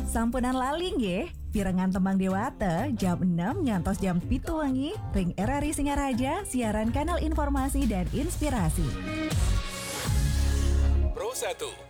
Sampunan laling ye, pirengan tembang dewata, jam 6 ngantos jam 7 wengi, ring RRI Singaraja, siaran kanal informasi dan inspirasi. Pro 1